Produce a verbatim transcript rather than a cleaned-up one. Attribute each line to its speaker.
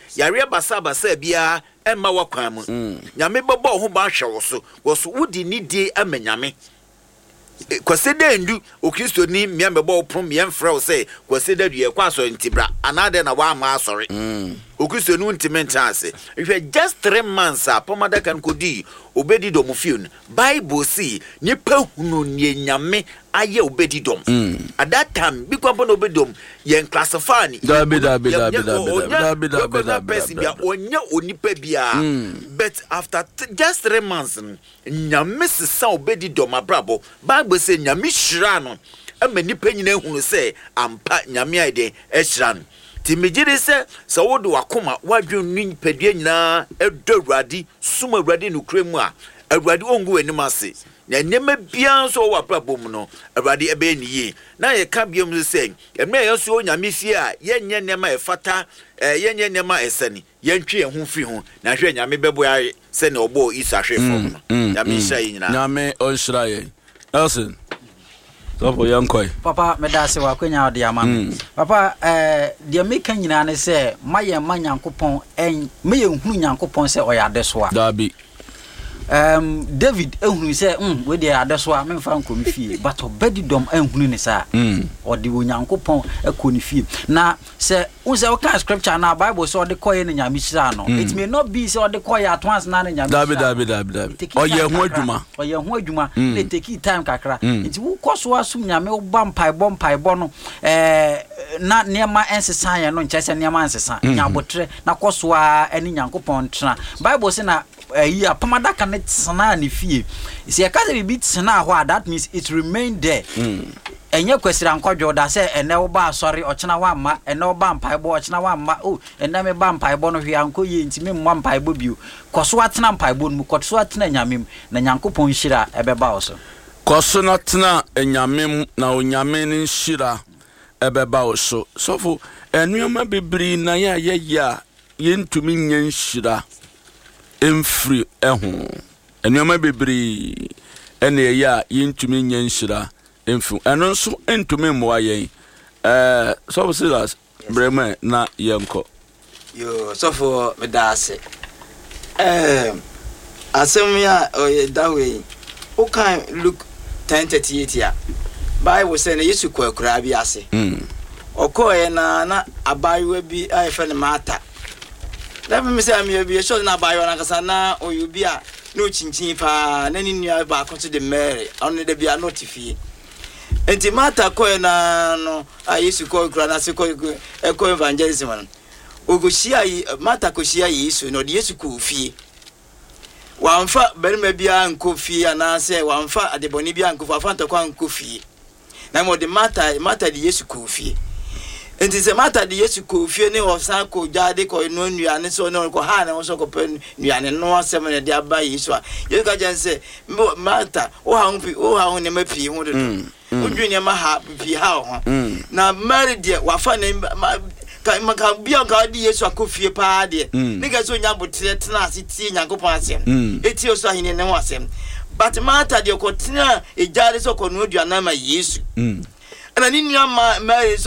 Speaker 1: yare basa basa bia emma wakwan mu nyame bebo ho ba hwe wo so wo so wudi ni die amanyame kwasede ndu o Kristo ni mia mebo prom mia mfra wo say kwasede du ye kwaso ntibra anade na wa ma asori o Kristo nu ntimenta ase hwe just three months a pomada kan kodi obedi dom fiun Bible see nipa hunu ne nyame aye obedi dom at that time bi kwa bono obedi dom yen classify ni
Speaker 2: da bi da bi da bi da bi da bi da
Speaker 1: bia onya onipa bia but after just three months nyame sesa obedi dom abrabo Bible say nyame hira no ama nipa nyina hunu say ampa nyame aide e hira no timejire se se wodo wakoma wadwe nni padua nyina edo awurade suma awurade no kremu a awurade ongu anim ase na nema bia so wa prabom no awurade ebe niye na ye ka biam se emre yeso onyame fie a yenye nema efata yenye nema esani yentwe ho fi ho na hwe nyame bebo ya se ne obo isa hwe fom no nyame sha nyina
Speaker 2: nyame onshra ye Elson so for yankoi
Speaker 3: papa medase wa kwenya ode ama papa eh de meka nyina ne se maye manyankopon en meye hunu nyankopon se oyadeso a
Speaker 2: dabi
Speaker 3: um David ehunu se um we de adeso a memfa nkom fie but obedi dom ehunu ne sa ode onyankopon ekoni fie na se unse o kan scripture na Bible so ode koye ne nyame hira no it may not be se ode koye at once na ne nyame
Speaker 2: dabi dabi dabi dabi oye ho adwuma
Speaker 3: oye ho adwuma na take time kakra nti wo koso asum nyame wo ba mpai bo mpai bo no eh na niema ensesa ye no nchese niema ensesa nyabotre na koso a eni nyankopon tena Bible se na eh ya pamada kan tsena ne fie se ya kaze bi tsena ho that means it remain there enye kwesira nkodwo da se ene wo ba asori ochena wa ma ene wo ba mpai bo ochena wa ma oh ene me ba mpai bo no hwe anko ye ntimi mma mpai bo bio koso atena mpai bo no koso atena nyamem na nyankopon hira ebeba wo so
Speaker 2: koso na tena nyamem na onyame ne hira ebeba wo so sofo enuoma bibiri na ya ya ya yentumi nyen hira emfri eho enuoma bibiri ene ya yentumi nyen hira emfu eno so entumi mwa yen eh so silas brema na yenko
Speaker 4: yo so for medase eh asem ya oyedawe o kan look ten thirty-eight ya Bible say na Yesu kwa kura bi ase mm okoye na na abayiwa bi ayefe ne mata na me say am bi so na abayiwa na kasa na oyubi a no chinchin pa na ni nua ba ko to de Mary on de bia notify enti mata koye na no a Yesu kwa kura na se koye eko evangelism no ogoshia mata koshia Yesu no de Yesu ku fie wamfa berima bia nkofie ana se wamfa adeboni bia nkofie afanta kwa nkofie na mo de mata mata de Yesu kofie enti se mata de Yesu kofie ne osan ko jade ko no nuane so no ko ha na so ko pen nuane no asem ne de aba Yesu a Yesu ka janse mata o ha hu o ha hu ne mapi hu do odwene ma ha pi ha ho na Mary de wafa ne ka maka bia ka di Yesu akofie pa de ne ga so nya botre tena ase tie nyankopon asem eti o so ahine ne ho asem but mata de ko tena e jare so ko no aduana ma Yesu ana ni nua ma Mary